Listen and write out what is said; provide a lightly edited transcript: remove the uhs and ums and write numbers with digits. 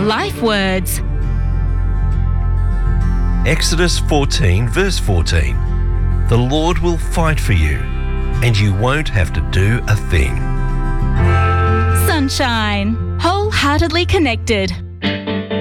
Life words. Exodus 14 verse 14. The Lord will fight for you, and you won't have to do a thing. Sunshine. Wholeheartedly connected.